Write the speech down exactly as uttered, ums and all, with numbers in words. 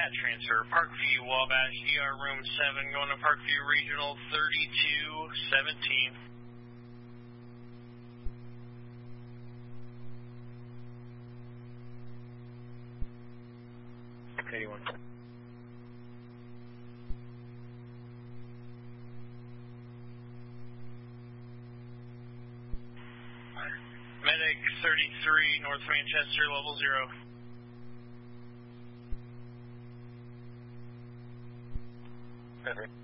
Pat transfer, Parkview, Wabash, E R room seven, going to Parkview Regional thirty-two seventeen. eighty-one. Medic thirty-three, North Manchester, level zero. Okay.